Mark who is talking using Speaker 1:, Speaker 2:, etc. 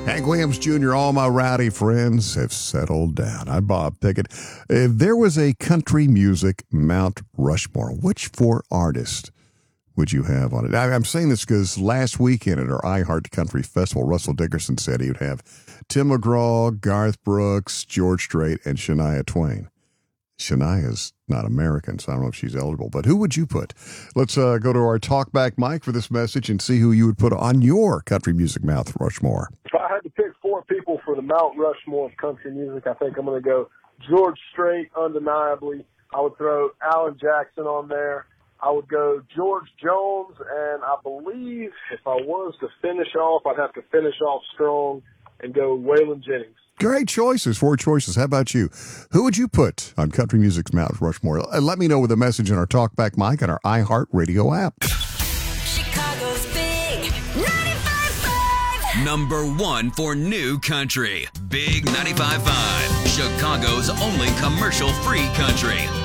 Speaker 1: Hank Williams Jr., all my rowdy friends have settled down. I'm Bob Pickett. If there was a country music Mount Rushmore, which four artists would you have on it? I'm saying this because last weekend at our iHeart Country Festival, Russell Dickerson said he would have Tim McGraw, Garth Brooks, George Strait, and Shania Twain. Shania's not American, so I don't know if she's eligible. But who would you put? Let's go to our talkback mic for this message and see who you would put on your country music Mount Rushmore.
Speaker 2: If I had to pick four people for the Mount Rushmore of country music, I think I'm going to go George Strait, undeniably. I would throw Alan Jackson on there. I would go George Jones, and I believe if I was to finish off, I'd have to finish off strong and go Waylon Jennings.
Speaker 1: Great choices, four choices. How about you? Who would you put on country music's Mount Rushmore? Let me know with a message in our talkback mic on our iHeart Radio app.
Speaker 3: Chicago's Big 95.5.
Speaker 4: Number one for new country. Big 95.5. Chicago's only commercial-free country.